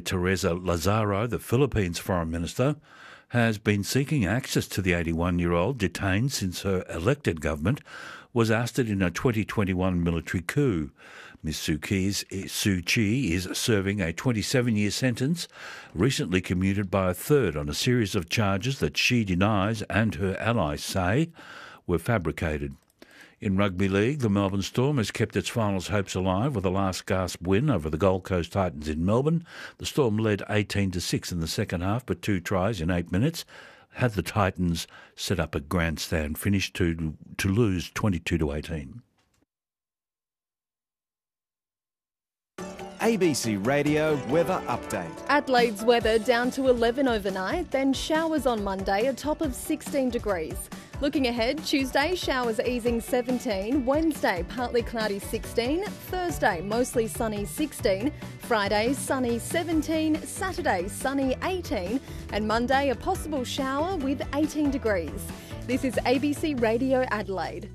Teresa Lazaro, the Philippines Foreign Minister, has been seeking access to the 81-year-old detained since her elected government was ousted in a 2021 military coup. Ms. Suu Kyi is serving a 27-year sentence, recently commuted by a third on a series of charges that she denies and her allies say were fabricated. In rugby league, the Melbourne Storm has kept its finals hopes alive with a last-gasp win over the Gold Coast Titans in Melbourne. The Storm led 18-6 in the second half, but 2 tries in 8 minutes had the Titans set up a grandstand finish to lose 22-18. ABC Radio Weather Update. Adelaide's weather down to 11 overnight, then showers on Monday, a top of 16 degrees. Looking ahead, Tuesday, showers easing 17, Wednesday, partly cloudy 16, Thursday, mostly sunny 16, Friday, sunny 17, Saturday, sunny 18, and Monday, a possible shower with 18 degrees. This is ABC Radio Adelaide.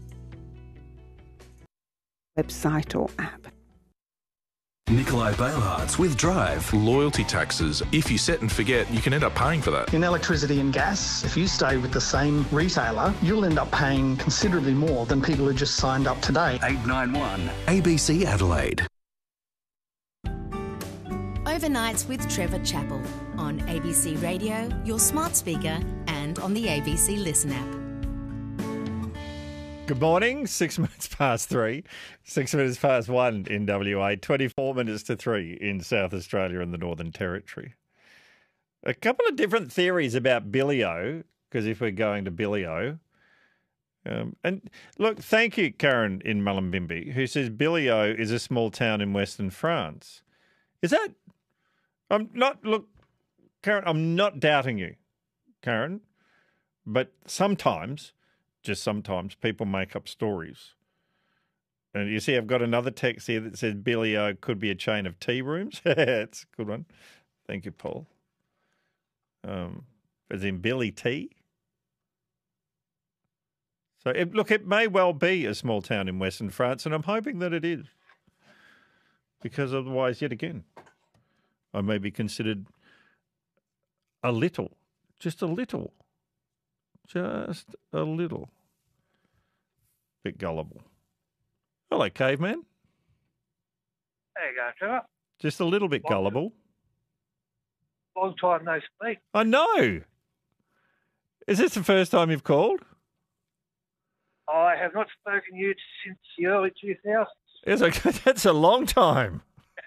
Website or app. Nikolai Bailhartz with Drive. Loyalty taxes, if you set and forget, you can end up paying for that. In electricity and gas, if you stay with the same retailer, you'll end up paying considerably more than people who just signed up today. 891 ABC Adelaide. Overnights with Trevor Chappell on ABC Radio, your smart speaker, and on the ABC Listen app. Good morning, 6 minutes past 3, 6 minutes past 1 in WA, 24 minutes to 3 in South Australia and the Northern Territory. A couple of different theories about Billy-O, because if we're going to Billy-O. And look, thank you, Karen in Mullumbimby, who says Billy-O is a small town in Western France. Is that... Karen, I'm not doubting you, Karen, but sometimes... Just sometimes people make up stories. And you see, I've got another text here that says Billy-O could be a chain of tea rooms. It's a good one. Thank you, Paul. As in Billy Tea. So, it may well be a small town in Western France, and I'm hoping that it is. Because otherwise, yet again, I may be considered a little, just a little bit gullible. Hello, caveman. There you go, Trevor. Just a little bit gullible. Long time no speak. I know. Is this the first time you've called? I have not spoken to you since the early 2000s. Yes, okay. That's a long time.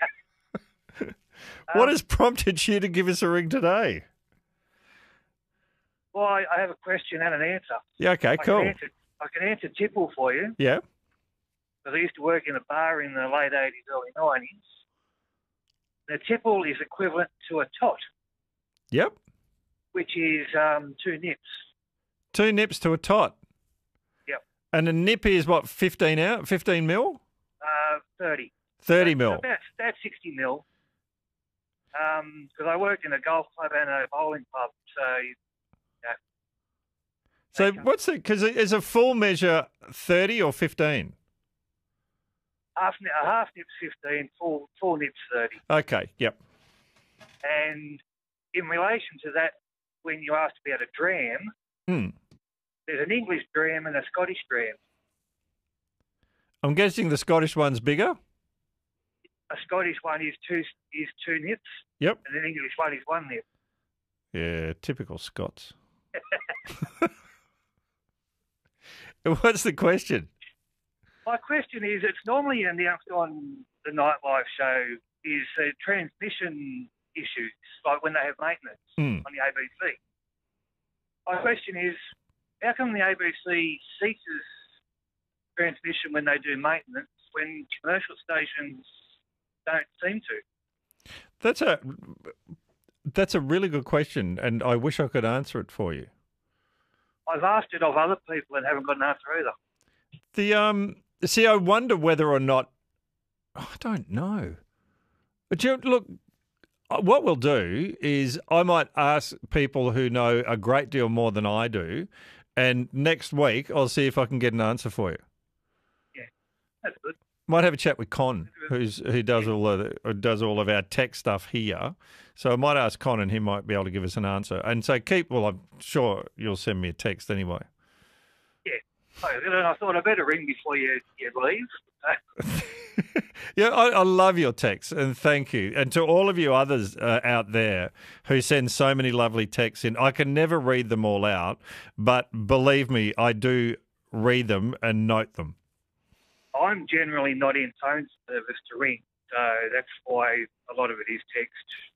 What has prompted you to give us a ring today? Well, I have a question and an answer. Yeah, okay, cool. I can answer tipple for you. Yeah. Because I used to work in a bar in the late 80s, early 90s. The tipple is equivalent to a tot. Yep. Which is 2 nips. 2 nips to a tot. Yep. And a nip is what, 15 mil? 30. 30 mil. That's 60 mil. Because I worked in a golf club and a bowling club, so... So what's it? Because is a full measure 30 or 15? A half nip's 15, full nip's 30. Okay, yep. And in relation to that, when you asked about a dram, there's an English dram and a Scottish dram. I'm guessing the Scottish one's bigger? A Scottish one is two nips. Yep. And an English one is 1 nip. Yeah, typical Scots. What's the question? My question is, it's normally announced on the nightlife show, is transmission issues, like when they have maintenance on the ABC. My question is, how come the ABC ceases transmission when they do maintenance when commercial stations don't seem to? That's a really good question, and I wish I could answer it for you. I've asked it of other people and haven't got an answer either. See, I wonder whether or not... I don't know. But look, what we'll do is I might ask people who know a great deal more than I do, and next week I'll see if I can get an answer for you. Yeah, that's good. Might have a chat with Con, who does all of our tech stuff here. So I might ask Con, and he might be able to give us an answer. And so I'm sure you'll send me a text anyway. Yeah. I thought I'd better ring before you leave. Yeah, I love your texts, and thank you. And to all of you others out there who send so many lovely texts in, I can never read them all out, but believe me, I do read them and note them. I'm generally not in phone service to ring, so that's why a lot of it is text.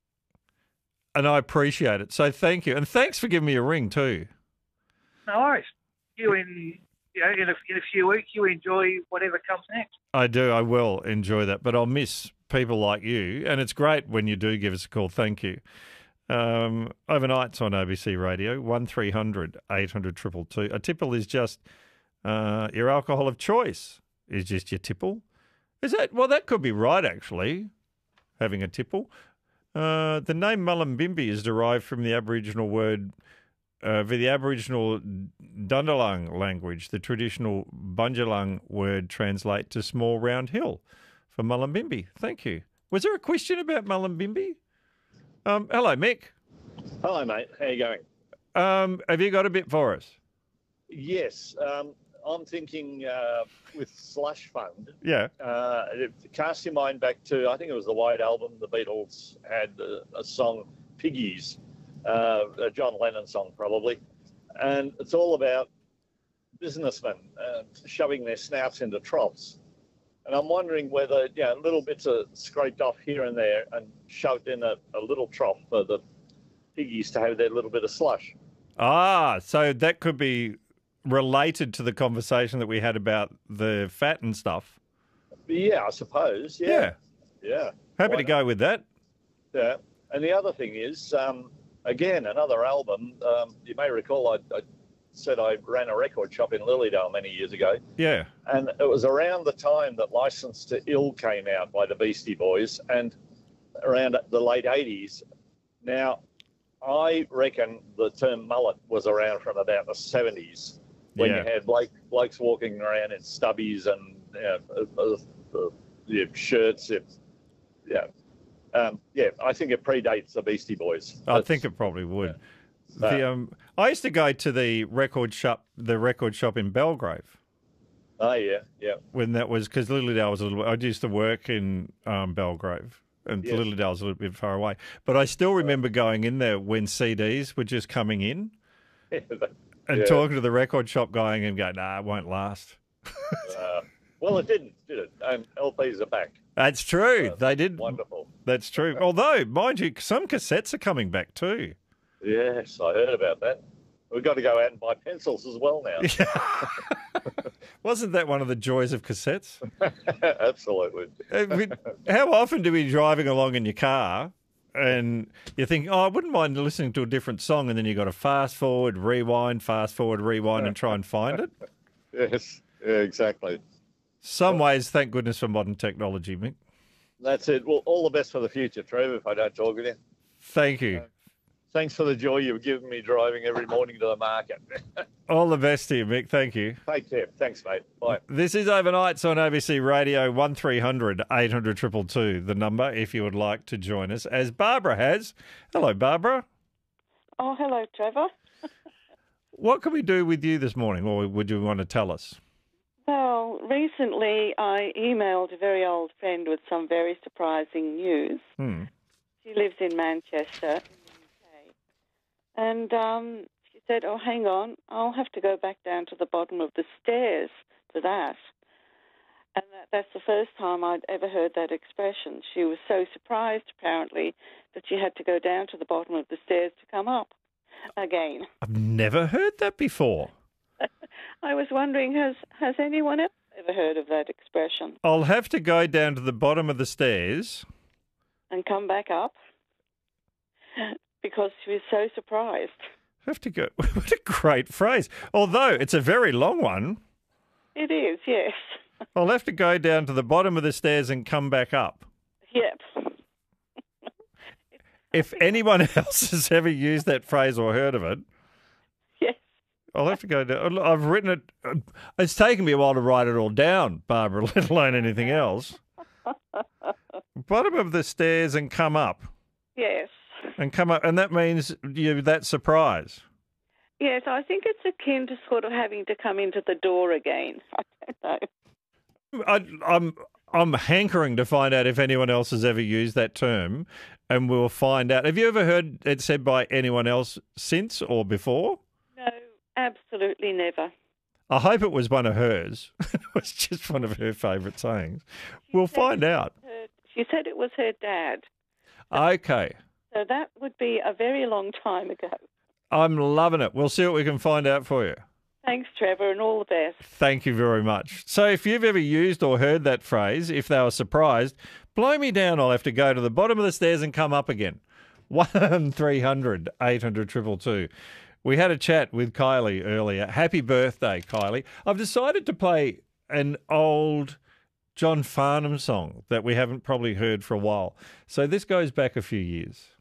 And I appreciate it. So thank you. And thanks for giving me a ring too. No worries. In a few weeks, you enjoy whatever comes next. I do. I will enjoy that. But I'll miss people like you. And it's great when you do give us a call. Thank you. Overnights on ABC Radio, 1300 800 222. A tipple is just your alcohol of choice. Is just your tipple. Is that? Well, that could be right, actually, having a tipple. The name Mullumbimby is derived from the Aboriginal word, for the Aboriginal Dundalung language. The traditional Bundjalung word translates to small round hill for Mullumbimby. Thank you. Was there a question about Mullumbimby? Hello, Mick. Hello, mate. How you going? Have you got a bit for us? Yes. I'm thinking with Slush Fund. Yeah. Cast your mind back to, I think it was the White Album. The Beatles had a song, Piggies, a John Lennon song probably. And it's all about businessmen shoving their snouts into troughs. And I'm wondering whether, little bits are scraped off here and there and shoved in a little trough for the piggies to have their little bit of slush. Ah, so that could be related to the conversation that we had about the fat and stuff. Yeah, I suppose. Yeah. Happy to go with that. Yeah. And the other thing is, again, another album. You may recall I said I ran a record shop in Lilydale many years ago. Yeah. And it was around the time that Licence to Ill came out by the Beastie Boys, and around the late 80s. Now, I reckon the term mullet was around from about the 70s, when you had blokes walking around in stubbies and shirts. I think it predates the Beastie Boys. I think it probably would. I used to go to the record shop in Belgrave. Oh yeah. When that was, because Lilydale was a little. I used to work in Belgrave, and Lilydale's a little bit far away. But I still remember going in there when CDs were just coming in. And talking to the record shop guy and going, nah, it won't last. Well, it didn't, did it? LPs are back. That's true. They did. Wonderful. That's true. Although, mind you, some cassettes are coming back too. Yes, I heard about that. We've got to go out and buy pencils as well now. Wasn't that one of the joys of cassettes? Absolutely. How often do we be driving along in your car and you think, I wouldn't mind listening to a different song, and then you got to fast forward, rewind, and try and find it? Yes, exactly. Some ways, thank goodness for modern technology, Mick. That's it. Well, all the best for the future, Trevor, if I don't talk with you. Thank you. Thanks for the joy you've given me driving every morning to the market. All the best to you, Mick. Thank you. Take care. Thanks, mate. Bye. This is Overnights on ABC Radio, 1300 800 222, the number if you would like to join us, as Barbara has. Hello, Barbara. Oh, hello, Trevor. What can we do with you this morning, or would you want to tell us? Well, recently I emailed a very old friend with some very surprising news. She lives in Manchester, and she said, oh, hang on, I'll have to go back down to the bottom of the stairs to that. And that's the first time I'd ever heard that expression. She was so surprised, apparently, that she had to go down to the bottom of the stairs to come up again. I've never heard that before. I was wondering, has anyone else ever heard of that expression? I'll have to go down to the bottom of the stairs. And come back up? Because she was so surprised. Have to go. What a great phrase. Although it's a very long one. It is, yes. I'll have to go down to the bottom of the stairs and come back up. Yep. If anyone else has ever used that phrase or heard of it, yes, I'll have to go down. I've written it. It's taken me a while to write it all down, Barbara, let alone anything else. Bottom of the stairs and come up. Yes. And come up, and that means that surprise. Yes, I think it's akin to sort of having to come into the door again. I don't know. I'm hankering to find out if anyone else has ever used that term, and we'll find out. Have you ever heard it said by anyone else since or before? No, absolutely never. I hope it was one of hers. It was just one of her favourite sayings. We'll find out. She said it was her dad. Okay. So that would be a very long time ago. I'm loving it. We'll see what we can find out for you. Thanks, Trevor, and all the best. Thank you very much. So if you've ever used or heard that phrase, if they were surprised, blow me down. I'll have to go to the bottom of the stairs and come up again. 1300 800 222. We had a chat with Kylie earlier. Happy birthday, Kylie. I've decided to play an old John Farnham song that we haven't probably heard for a while. So this goes back a few years.